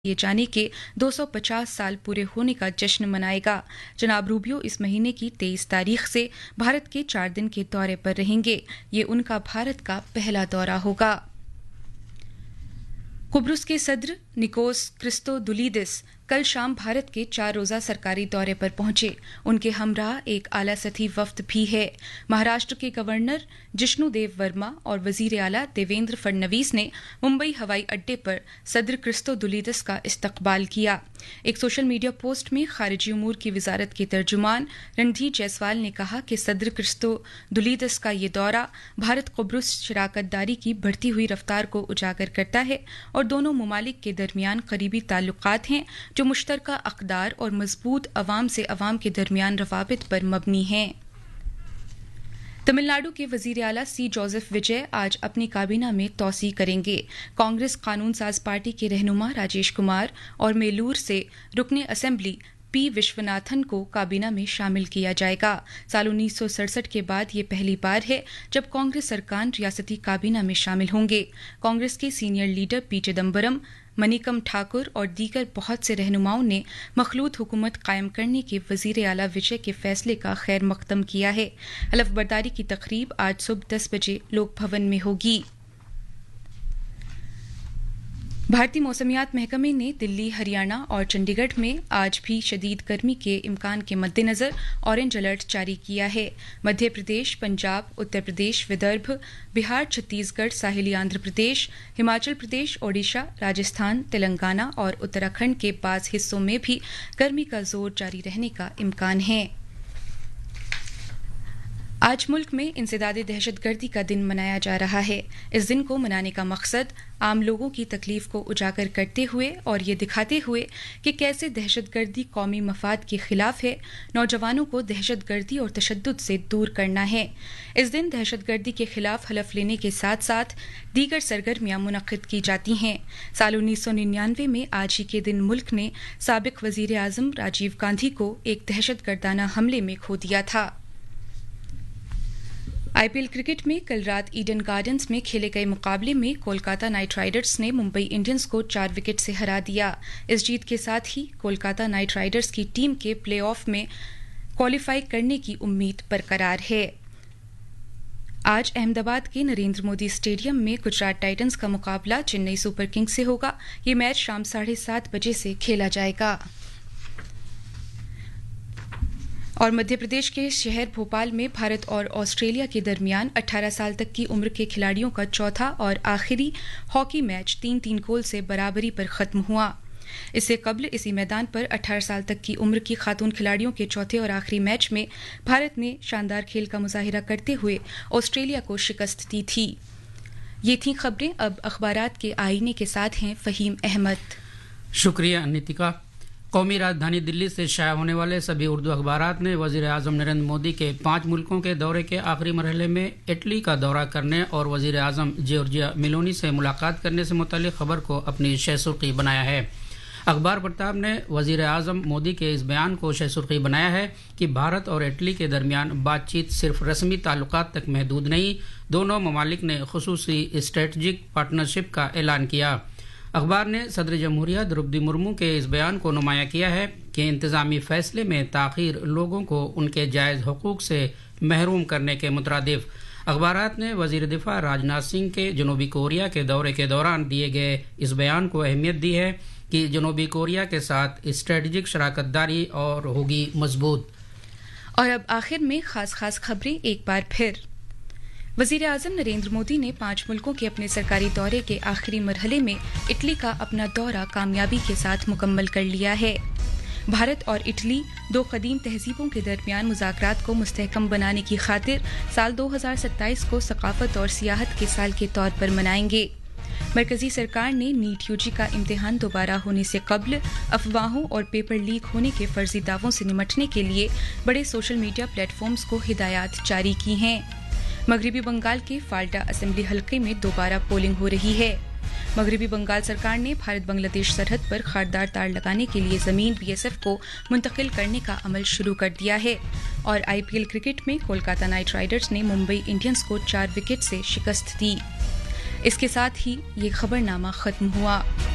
किए जाने के 250 साल पूरे होने का जश्न मनाएगा। जनाब रूबियो इस महीने की 23 तारीख से भारत के 4 दिन के दौरे पर रहेंगे। ये उनका भारत का पहला दौरा होगा। कुब्रुस के सदर निकोस क्रिस्तोदुलिदिस कल शाम भारत के 4 रोजा सरकारी दौरे पर पहुंचे। उनके हमराह एक आला सतही वफ्द भी है। महाराष्ट्र के गवर्नर जिष्णुदेव वर्मा और वजीर आला देवेंद्र फडणवीस ने मुंबई हवाई अड्डे पर सदर क्रिस्तोदुलिदिस का इस्तकबाल किया। एक सोशल मीडिया पोस्ट में खारिजी उमूर की वजारत के तर्जुमान रणधीर जायसवाल ने कहा कि सदर क्रिस्तोदुलिदिस का ये दौरा भारत कुब्रुस शराकतदारी की बढ़ती हुई रफ्तार को उजागर करता है और दोनों ममालिक के दरमियान करीबी ताल्लुकात हैं जो मुश्तरका अक़दार और मजबूत अवाम से अवाम के दरमियान रवाबित पर मबनी हैं। तमिलनाडु के वजीर आला सी जोसेफ विजय आज अपनी काबीना में तौसी करेंगे। कांग्रेस कानून साज पार्टी के रहनुमा राजेश कुमार और मेलूर से रुकने असेंबली पी विश्वनाथन को काबीना में शामिल किया जाएगा। साल 1967 के बाद ये पहली बार है जब कांग्रेस सरकार रियासती काबीना में शामिल होंगे। कांग्रेस के senior leader P Chidambaram, Manickam Thakur और दीगर बहुत से रहनुमाओं ने मखलूत हुकूमत कायम करने के वजीर आला विजय के फैसले का खैर मकदम किया है। हलफ बर्दारी की तकरीब आज सुबह 10 बजे लोक भवन में होगी। भारतीय मौसमियात महकमे ने दिल्ली, हरियाणा और चंडीगढ़ में आज भी शदीद गर्मी के इम्कान के मद्देनजर ऑरेंज अलर्ट जारी किया है। मध्य प्रदेश, पंजाब, उत्तर प्रदेश, विदर्भ, बिहार, छत्तीसगढ़, साहिली आंध्र प्रदेश, हिमाचल प्रदेश, ओडिशा, राजस्थान, तेलंगाना और उत्तराखंड के बाज़ हिस्सों में भी गर्मी का जोर जारी रहने का इम्कान है। आज मुल्क में इंसदादे दहशतगर्दी का दिन मनाया जा रहा है। इस दिन को मनाने का मकसद आम लोगों की तकलीफ को उजागर करते हुए और ये दिखाते हुए कि कैसे दहशतगर्दी कौमी मफाद के खिलाफ है, नौजवानों को दहशतगर्दी और तशद्दुद से दूर करना है। इस दिन दहशतगर्दी के खिलाफ हलफ लेने के साथ साथ दीगर सरगर्मियां मुनक्किद की जाती हैं। साल 1999 में आज ही के दिन मुल्क ने साबिक वजीर आजम राजीव गांधी को एक दहशतगर्दाना हमले में खो दिया था। आईपीएल क्रिकेट में कल रात ईडन गार्डन्स में खेले गए मुकाबले में कोलकाता नाइट राइडर्स ने मुंबई इंडियंस को 4 विकेट से हरा दिया। इस जीत के साथ ही कोलकाता नाइट राइडर्स की टीम के प्लेऑफ में क्वालिफाई करने की उम्मीद बरकरार है। आज अहमदाबाद के नरेंद्र मोदी स्टेडियम में गुजरात टाइटंस का मुकाबला चेन्नई सुपर किंग्स से होगा। ये मैच शाम 7:30 बजे से खेला जाएगा। और मध्य प्रदेश के शहर भोपाल में भारत और ऑस्ट्रेलिया के दरमियान 18 साल तक की उम्र के खिलाड़ियों का चौथा और आखिरी हॉकी मैच 3-3 गोल से बराबरी पर खत्म हुआ। इससे कबल इसी मैदान पर 18 साल तक की उम्र की खातून खिलाड़ियों के चौथे और आखिरी मैच में भारत ने शानदार खेल का मुजाहिरा करते हुए ऑस्ट्रेलिया को शिकस्त दी थी। ये थी खबरें। अब अखबारात के आईने के साथ हैं फहीम अहमद। शुक्रिया नितिका। कौमी राजधानी दिल्ली से शाया होने वाले सभी उर्दू अखबारात ने वजीर आजम नरेंद्र मोदी के 5 मुल्कों के दौरे के आखिरी मरहले में इटली का दौरा करने और वजीर आजम जॉर्जिया मेलोनी से मुलाकात करने से मुतालिक खबर को अपनी शहसुर्खी बनाया है। अखबार प्रताप ने वजीर आजम मोदी के इस बयान को शहसुर्खी बनाया है कि भारत और इटली के दरमियान बातचीत सिर्फ रस्मी ताल्लुकात तक महदूद नहीं, दोनों ममालिक ने खुसूसी स्ट्रेटजिक पार्टनरशिप का ऐलान किया। अखबार ने सदर जमहूरिया द्रौपदी मुर्मू के इस बयान को नुमाया किया है कि इंतजामी फैसले में ताखीर लोगों को उनके जायज़ हकूक से महरूम करने के मुतरादिफ। अखबारात ने वजीर दिफा राजनाथ सिंह के जनूबी कोरिया के दौरे के दौरान दिए गए इस बयान को अहमियत दी है कि जनूबी कोरिया के साथ स्ट्रेटजिक शराकतदारी और होगी मजबूत। और अब आखिर में खास खबरें एक बार फिर। वजीर आजम नरेंद्र मोदी ने 5 मुल्कों के अपने सरकारी दौरे के आखिरी मरहले में इटली का अपना दौरा कामयाबी के साथ मुकम्मल कर लिया है। भारत और इटली 2 कदीम तहजीबों के दरमियान मुज़ाकरात को मुस्तहकम बनाने की खातिर साल 2027 को सकाफत और सियाहत के साल के तौर पर मनाएंगे। मरकजी सरकार ने नीट यूजी का इम्तिहान दोबारा होने से कबल अफवाहों और पेपर लीक होने के फर्जी दावों से निमटने के लिए बड़े सोशल मीडिया प्लेटफॉर्म्स को हिदायत जारी की हैं। मगरबी बंगाल के फाल्टा असेंबली हलके में दोबारा पोलिंग हो रही है। मगरबी बंगाल सरकार ने भारत बांग्लादेश सरहद पर खारदार तार लगाने के लिए जमीन बीएसएफ को मुंतकिल करने का अमल शुरू कर दिया है। और आईपीएल क्रिकेट में कोलकाता नाइट राइडर्स ने मुंबई इंडियंस को 4 विकेट से शिकस्त दी। इसके साथ ही ये खबरनामा खत्म हुआ।